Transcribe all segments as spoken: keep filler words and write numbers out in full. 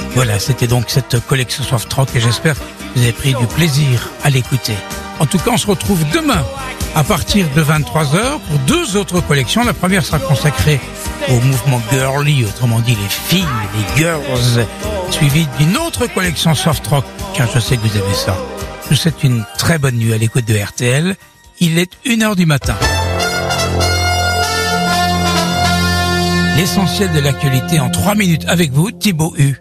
Voilà, c'était donc cette collection Softrock et j'espère que vous avez pris du plaisir à l'écouter. En tout cas, on se retrouve demain à partir de vingt-trois heures pour deux autres collections. La première sera consacrée au mouvement girly, autrement dit les filles, les girls, suivie d'une autre collection Softrock, car je sais que vous aimez ça. Je vous souhaite une très bonne nuit à l'écoute de R T L. Il est une heure du matin. L'essentiel de l'actualité en trois minutes avec vous, Thibaut Hu.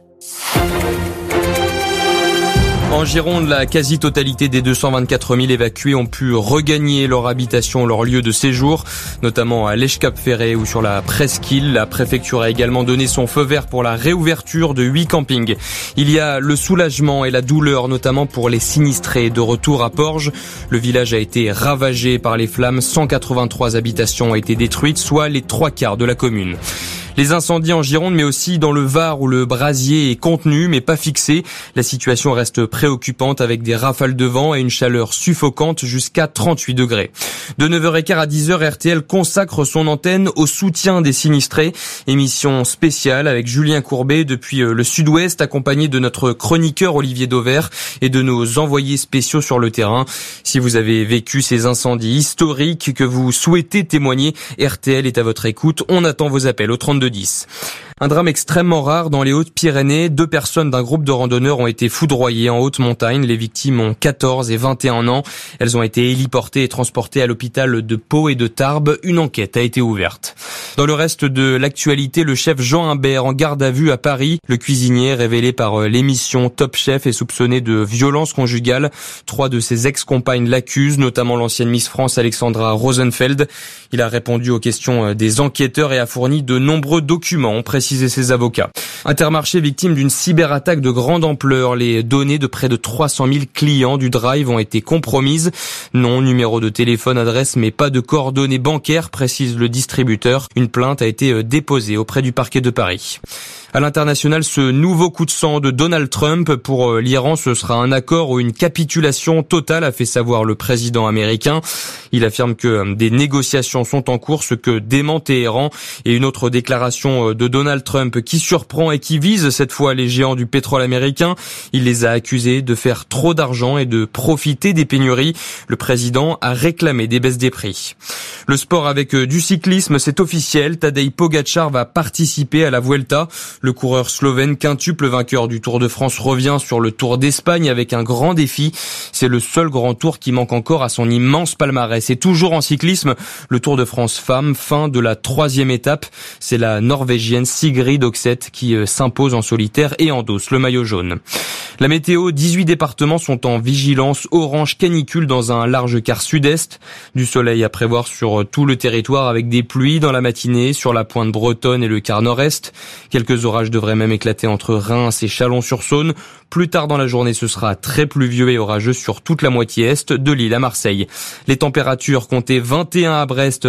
En Gironde, la quasi-totalité des deux cent vingt-quatre mille évacués ont pu regagner leur habitation, leur lieu de séjour, notamment à l'Èche-Cap-Ferret ou sur la Presqu'île. La préfecture a également donné son feu vert pour la réouverture de huit campings. Il y a le soulagement et la douleur, notamment pour les sinistrés. De retour à Porges, le village a été ravagé par les flammes. cent quatre-vingt-trois habitations ont été détruites, soit les trois quarts de la commune. Les incendies en Gironde, mais aussi dans le Var où le brasier est contenu mais pas fixé. La situation reste préoccupante avec des rafales de vent et une chaleur suffocante jusqu'à trente-huit degrés. De neuf heures quinze à dix heures, R T L consacre son antenne au soutien des sinistrés. Émission spéciale avec Julien Courbet depuis le sud-ouest, accompagné de notre chroniqueur Olivier Dauvert et de nos envoyés spéciaux sur le terrain. Si vous avez vécu ces incendies historiques que vous souhaitez témoigner, R T L est à votre écoute. On attend vos appels au trente-deux dix. Un drame extrêmement rare dans les Hautes-Pyrénées. Deux personnes d'un groupe de randonneurs ont été foudroyées en haute montagne. Les victimes ont quatorze et vingt et un ans. Elles ont été héliportées et transportées à l'hôpital de Pau et de Tarbes. Une enquête a été ouverte. Dans le reste de l'actualité, le chef Jean Imbert en garde à vue à Paris. Le cuisinier révélé par l'émission Top Chef est soupçonné de violence conjugale. Trois de ses ex-compagnes l'accusent, notamment l'ancienne Miss France Alexandra Rosenfeld. Il a répondu aux questions des enquêteurs et a fourni de nombreux documents, ont précisé ses avocats. Intermarché victime d'une cyberattaque de grande ampleur. Les données de près de trois cent mille clients du Drive ont été compromises. Nom, numéro de téléphone, adresse, mais pas de coordonnées bancaires, précise le distributeur. Une plainte a été déposée auprès du parquet de Paris. À l'international, ce nouveau coup de sang de Donald Trump pour l'Iran, ce sera un accord ou une capitulation totale, a fait savoir le président américain. Il affirme que des négociations sont en cours, ce que dément Téhéran. Et une autre déclaration de Donald Trump qui surprend et qui vise cette fois les géants du pétrole américain. Il les a accusés de faire trop d'argent et de profiter des pénuries. Le président a réclamé des baisses des prix. Le sport avec du cyclisme, c'est officiel. Tadej Pogačar va participer à la Vuelta. Le coureur slovène quintuple vainqueur du Tour de France revient sur le Tour d'Espagne avec un grand défi. C'est le seul grand tour qui manque encore à son immense palmarès. Et toujours en cyclisme, le Tour de France femmes, fin de la troisième étape. C'est la Norvégienne Sigrid Oxeth qui s'impose en solitaire et endosse le maillot jaune. La météo, dix-huit départements sont en vigilance orange canicule dans un large quart sud-est. Du soleil à prévoir sur tout le territoire avec des pluies dans la matinée sur la pointe bretonne et le quart nord-est. Quelques orages devraient même éclater entre Reims et Chalon-sur-Saône. Plus tard dans la journée, ce sera très pluvieux et orageux sur toute la moitié est de l'île à Marseille. Les températures comptaient vingt et un à Brest,